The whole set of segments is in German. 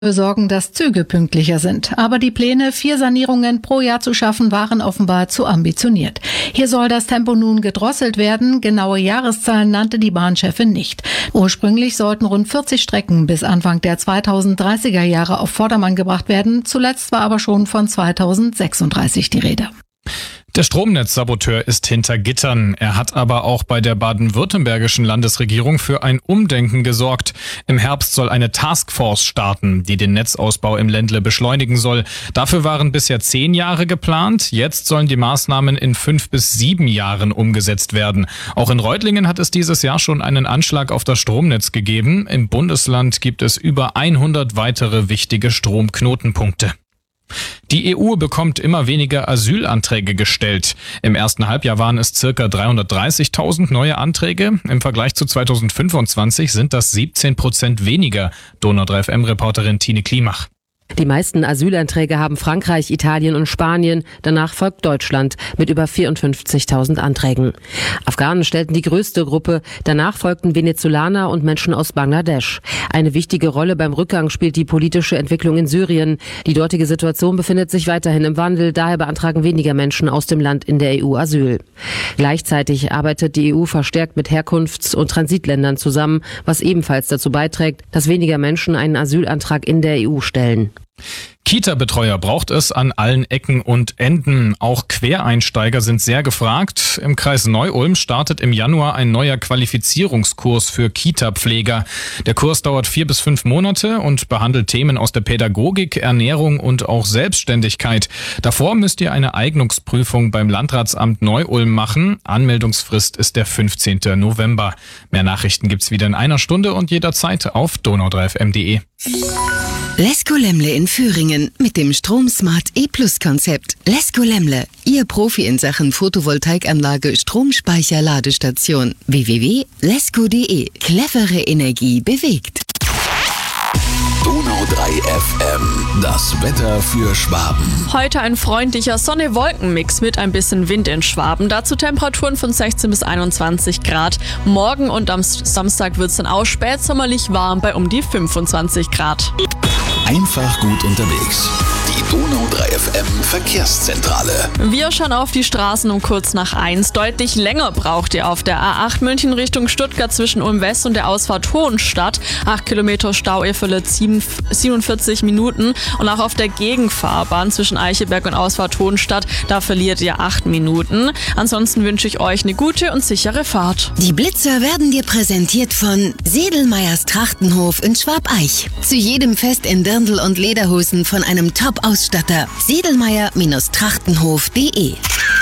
sorgen, dass Züge pünktlicher sind. Aber die Pläne, 4 Sanierungen pro Jahr zu schaffen, waren offenbar zu ambitioniert. Hier soll das Tempo nun gedrosselt werden. Genaue Jahreszahlen nannte die Bahnchefin nicht. Ursprünglich sollten rund 40 Strecken bis Anfang der 2030er Jahre auf Vordermann gebracht werden. Zuletzt war aber schon von 2036 die Rede. Der Stromnetzsaboteur ist hinter Gittern. Er hat aber auch bei der baden-württembergischen Landesregierung für ein Umdenken gesorgt. Im Herbst soll eine Taskforce starten, die den Netzausbau im Ländle beschleunigen soll. Dafür waren bisher 10 Jahre geplant. Jetzt sollen die Maßnahmen in 5 bis 7 Jahren umgesetzt werden. Auch in Reutlingen hat es dieses Jahr schon einen Anschlag auf das Stromnetz gegeben. Im Bundesland gibt es über 100 weitere wichtige Stromknotenpunkte. Die EU bekommt immer weniger Asylanträge gestellt. Im ersten Halbjahr waren es ca. 330.000 neue Anträge. Im Vergleich zu 2025 sind das 17% weniger. Donau 3 FM-Reporterin Tine Klimach. Die meisten Asylanträge haben Frankreich, Italien und Spanien. Danach folgt Deutschland mit über 54.000 Anträgen. Afghanen stellten die größte Gruppe. Danach folgten Venezolaner und Menschen aus Bangladesch. Eine wichtige Rolle beim Rückgang spielt die politische Entwicklung in Syrien. Die dortige Situation befindet sich weiterhin im Wandel. Daher beantragen weniger Menschen aus dem Land in der EU Asyl. Gleichzeitig arbeitet die EU verstärkt mit Herkunfts- und Transitländern zusammen, was ebenfalls dazu beiträgt, dass weniger Menschen einen Asylantrag in der EU stellen. Kita-Betreuer braucht es an allen Ecken und Enden. Auch Quereinsteiger sind sehr gefragt. Im Kreis Neu-Ulm startet im Januar ein neuer Qualifizierungskurs für Kita-Pfleger. Der Kurs dauert 4 bis 5 Monate und behandelt Themen aus der Pädagogik, Ernährung und auch Selbstständigkeit. Davor müsst ihr eine Eignungsprüfung beim Landratsamt Neu-Ulm machen. Anmeldungsfrist ist der 15. November. Mehr Nachrichten gibt's wieder in einer Stunde und jederzeit auf donau3fm.de. Lesko Lemle in Thüringen mit dem Stromsmart E-Plus-Konzept. Lesko Lemle, Ihr Profi in Sachen Photovoltaikanlage, Stromspeicher, Ladestation. www.lesko.de. Clevere Energie bewegt. Donau 3 FM, das Wetter für Schwaben. Heute ein freundlicher Sonne-Wolken-Mix mit ein bisschen Wind in Schwaben. Dazu Temperaturen von 16 bis 21 Grad. Morgen und am Samstag wird es dann auch spätsommerlich warm bei um die 25 Grad. Einfach gut unterwegs. Die Donau 3 FM Verkehrszentrale. Wir schauen auf die Straßen um kurz nach 1. Deutlich länger braucht ihr auf der A8 München Richtung Stuttgart zwischen Ulm West und der Ausfahrt Hohenstadt. 8 Kilometer Stau, ihr verliert 47 Minuten. Und auch auf der Gegenfahrbahn zwischen Eicheberg und Ausfahrt Hohenstadt, da verliert ihr 8 Minuten. Ansonsten wünsche ich euch eine gute und sichere Fahrt. Die Blitzer werden dir präsentiert von Sedelmeyers Trachtenhof in Schwabeich. Zu jedem Fest in Dirndl und Lederhosen von einem Top-Ausstatter. Sedelmeyer-Trachtenhof.de.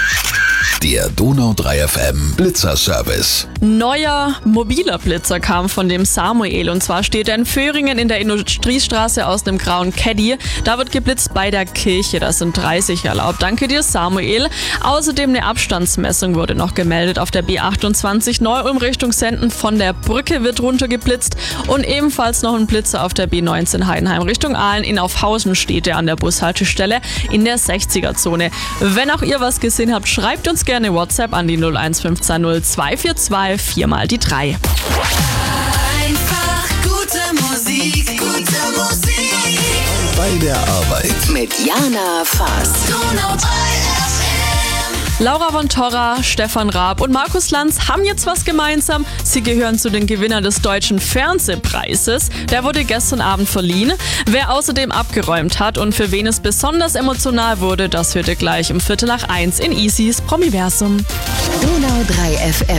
Der Donau 3 FM Blitzerservice. Neuer mobiler Blitzer kam von dem Samuel. Und zwar steht er in Vöhringen in der Industriestraße aus dem grauen Caddy. Da wird geblitzt bei der Kirche. Das sind 30 erlaubt. Danke dir, Samuel. Außerdem eine Abstandsmessung wurde noch gemeldet auf der B28 Neu-Ulm Richtung Senden. Von der Brücke wird runtergeblitzt. Und ebenfalls noch ein Blitzer auf der B19 Heidenheim Richtung Aalen. In Aufhausen steht er an der Bushaltestelle in der 60er-Zone. Wenn auch ihr was gesehen habt, schreibt uns gerne WhatsApp an die 01520 242 4 mal die 3. Einfach gute Musik, gute Musik. Bei der Arbeit. Mit Jana Faas. Donau 3 FM. Laura von Torra, Stefan Raab und Markus Lanz haben jetzt was gemeinsam. Sie gehören zu den Gewinnern des Deutschen Fernsehpreises. Der wurde gestern Abend verliehen. Wer außerdem abgeräumt hat und für wen es besonders emotional wurde, das hört ihr gleich um 1:15 in Easys Promiversum. Donau 3 FM.